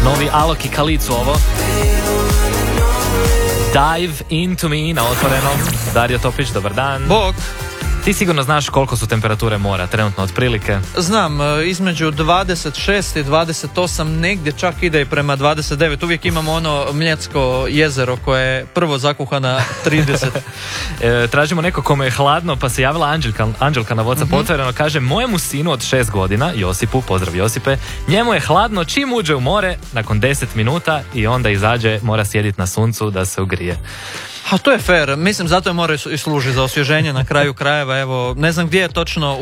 Novi Alok i Kalicu ovo. Dive into me na otvorenom. Dario Topić, dobar dan. Bog. Ti sigurno znaš koliko su temperature mora trenutno otprilike? Znam, između 26 i 28, negdje čak ide i prema 29. Uvijek imamo ono Mljetsko jezero koje je prvo zakuha na 30. Tražimo neko kome je hladno, pa se javila Anđelka na WhatsApp otvoreno, kaže mojemu sinu od 6 godina, Josipu, pozdrav Josipe, njemu je hladno čim uđe u more nakon 10 minuta i onda izađe, mora sjediti na suncu da se ugrije. A to je fair, mislim zato je more i služi za osvježenje na kraju krajeva, evo, ne znam gdje je točno